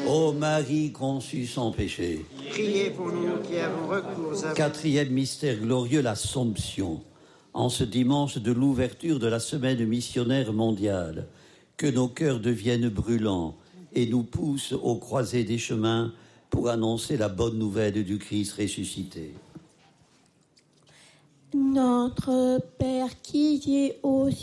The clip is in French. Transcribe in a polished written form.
Ô Marie conçue sans péché. Priez pour nous qui avons recours à vous. Quatrième mystère glorieux, l'Assomption. En ce dimanche de l'ouverture de la semaine missionnaire mondiale, que nos cœurs deviennent brûlants et nous poussent aux croisées des chemins pour annoncer la bonne nouvelle du Christ ressuscité. Notre Père qui es aux